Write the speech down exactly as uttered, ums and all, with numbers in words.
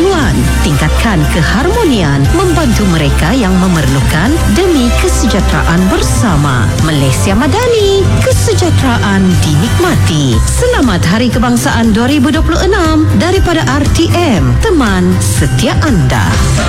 persatuan, tingkatkan keharmonian, membantu mereka yang memerlukan demi kesejahteraan bersama. Malaysia Madani, kesejahteraan dinikmati. Selamat Hari Kebangsaan dua ribu dua puluh enam daripada R T M, teman setia anda.